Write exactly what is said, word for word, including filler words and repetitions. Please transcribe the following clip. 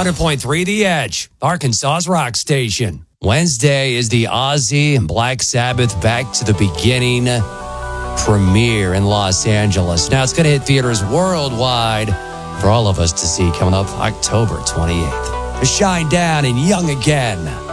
hundred point three The Edge, Arkansas's rock station. Wednesday is the Ozzy and Black Sabbath Back to the Beginning premiere in Los Angeles. Now, it's going to hit theaters worldwide for all of us to see coming up October twenty-eighth. Shine Down and Young Again.